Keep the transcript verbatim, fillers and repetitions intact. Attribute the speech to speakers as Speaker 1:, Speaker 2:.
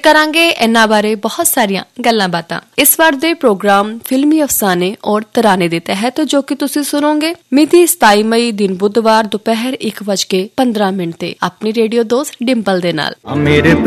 Speaker 1: ਕਰਾਂਗੇ ਇਹਨਾਂ ਬਾਰੇ ਬਹੁਤ ਸਾਰੀਆਂ ਗੱਲਾਂ ਬਾਤਾਂ। ਇਸ ਵਾਰ ਦੇ ਪ੍ਰੋਗਰਾਮ ਫਿਲਮੀ ਅਫਸਾਨੇ ਔਰ ਤਰਾਨੇ ਦੇ ਤਹਿਤ ਜੋ ਕਿ ਤੁਸੀਂ ਸੁਣੋਗੇ ਮਿਤੀ ਸਤਾਈ ਮਈ ਦਿਨ ਬੁੱਧਵਾਰ ਦੁਪਹਿਰ ਇੱਕ ਵਜ ਕੇ ਪੰਦਰਾਂ ਮਿੰਟ ਤੇ ਆਪਣੀ ਰੇਡੀਓ ਦੋਸਤ ਡਿੰਪਲ ਦੇ ਨਾਲ।